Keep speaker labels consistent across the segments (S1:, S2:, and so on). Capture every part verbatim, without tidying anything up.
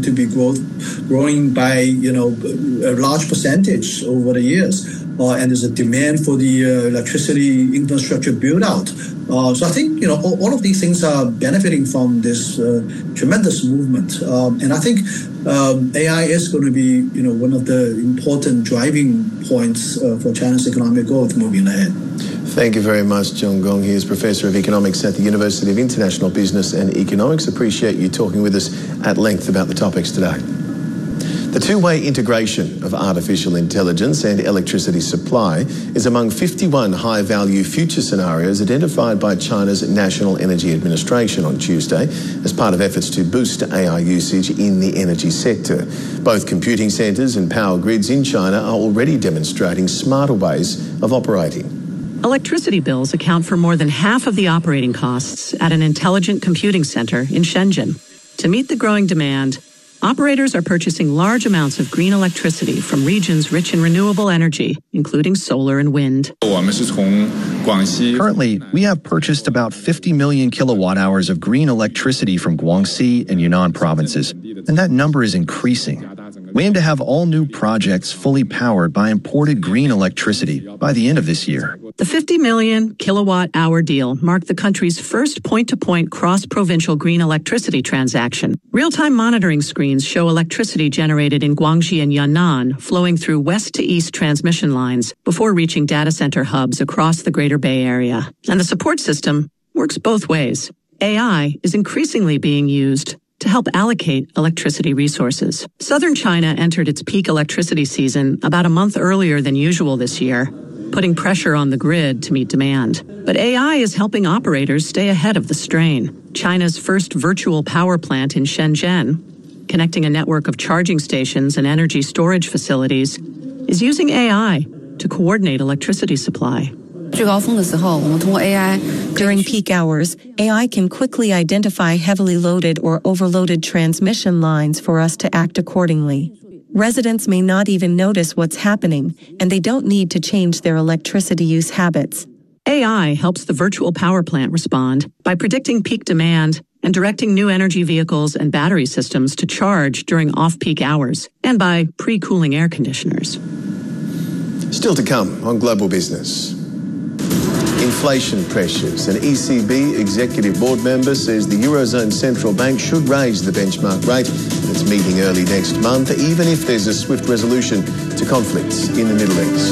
S1: to be growth, growing by, you know, a large percentage over the years. Uh, and there's a demand for the uh, electricity infrastructure build out. Uh, so I think, you know, all, all of these things are benefiting from this uh, tremendous movement. Um, and I think um, A I is going to be, you know, one of the important driving points uh, for China's economic growth moving ahead.
S2: Thank you very much, John Gong. He is Professor of Economics at the University of International Business and Economics. Appreciate you talking with us at length about the topics today. The two-way integration of artificial intelligence and electricity supply is among fifty-one high-value future scenarios identified by China's National Energy Administration on Tuesday as part of efforts to boost A I usage in the energy sector. Both computing centres and power grids in China are already demonstrating smarter ways of operating.
S3: Electricity bills account for more than half of the operating costs at an intelligent computing center in Shenzhen. To meet the growing demand, operators are purchasing large amounts of green electricity from regions rich in renewable energy, including solar and wind.
S4: Currently, we have purchased about fifty million kilowatt hours of green electricity from Guangxi and Yunnan provinces, and that number is increasing. We aim to have all new projects fully powered by imported green electricity by the end of this year.
S3: The fifty million kilowatt hour deal marked the country's first point-to-point cross-provincial green electricity transaction. Real-time monitoring screens show electricity generated in Guangxi and Yunnan flowing through west-to-east transmission lines before reaching data center hubs across the Greater Bay Area. And the support system works both ways. A I is increasingly being used to help allocate electricity resources. Southern China entered its peak electricity season about a month earlier than usual this year, putting pressure on the grid to meet demand. But A I is helping operators stay ahead of the strain. China's first virtual power plant in Shenzhen, connecting a network of charging stations and energy storage facilities, is using A I to coordinate electricity supply.
S5: During peak hours, A I can quickly identify heavily loaded or overloaded transmission lines for us to act accordingly. Residents may not even notice what's happening, and they don't need to change their electricity use habits.
S3: A I helps the virtual power plant respond by predicting peak demand and directing new energy vehicles and battery systems to charge during off-peak hours, and by pre-cooling air conditioners.
S2: Still to come on Global Business. Inflation pressures. An E C B executive board member says the Eurozone Central Bank should raise the benchmark rate at its meeting early next month, even if there's a swift resolution to conflicts in the Middle East.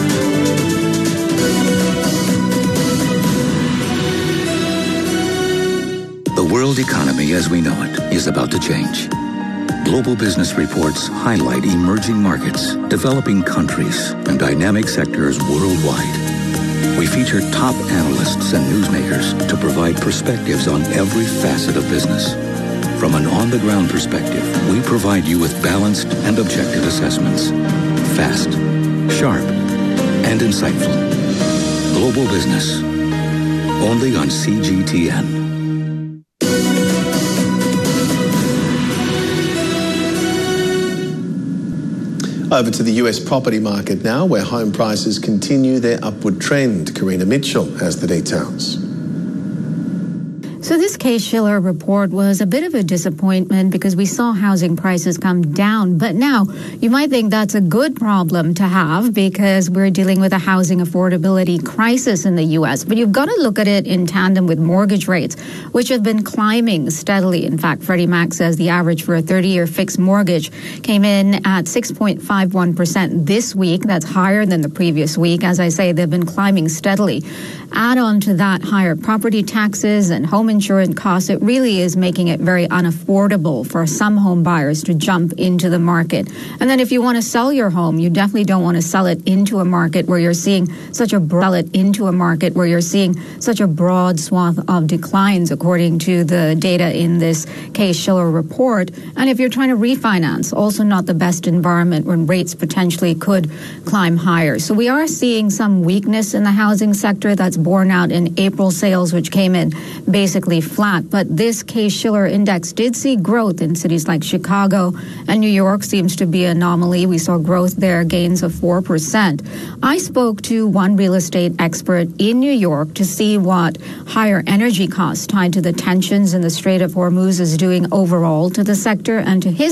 S6: The world economy as we know it is about to change. Global Business reports highlight emerging markets, developing countries, and dynamic sectors worldwide. We feature top analysts and newsmakers to provide perspectives on every facet of business. From an on-the-ground perspective, we provide you with balanced and objective assessments. Fast, sharp, and insightful. Global Business. Only on C G T N.
S2: Over to the U S property market now, where home prices continue their upward trend. Karina Mitchell has the details.
S7: So this Case-Shiller report was a bit of a disappointment because we saw housing prices come down. But now you might think that's a good problem to have because we're dealing with a housing affordability crisis in the U S. But you've got to look at it in tandem with mortgage rates, which have been climbing steadily. In fact, Freddie Mac says the average for a thirty-year fixed mortgage came in at six point five one percent this week. That's higher than the previous week. As I say, they've been climbing steadily. Add on to that higher property taxes and home insurance costs, it really is making it very unaffordable for some home buyers to jump into the market. And then if you want to sell your home, you definitely don't want to sell it into a market where you're seeing such a broad, it into a market where you're seeing such a broad swath of declines, according to the data in this Case-Shiller report. And if you're trying to refinance, also not the best environment when rates potentially could climb higher. So we are seeing some weakness in the housing sector that's borne out in April sales, which came in basically flat. But this Case-Shiller index did see growth in cities like Chicago, and New York seems to be an anomaly. We saw growth there, gains of four percent. I spoke to one real estate expert in New York to see what higher energy costs tied to the tensions in the Strait of Hormuz is doing overall to the sector, and to his